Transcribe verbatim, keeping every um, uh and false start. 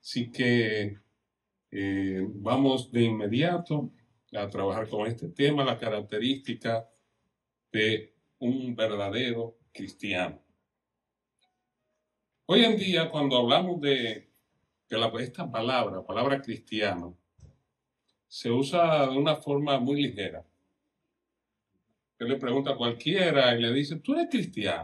Así que eh, vamos de inmediato a trabajar con este tema, la característica de un verdadero cristiano. Hoy en día, cuando hablamos de, de la, esta palabra, palabra cristiano, se usa de una forma muy ligera. Usted le pregunta a cualquiera y le dice, ¿tú eres cristiano?